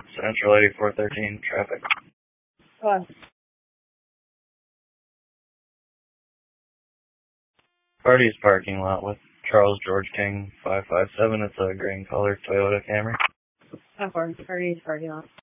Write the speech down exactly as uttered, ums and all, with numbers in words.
Central eighty-four thirteen, traffic. What? Party's parking lot with Charles George King, five five seven. It's a green colored Toyota Camry. Of course, Party's parking lot.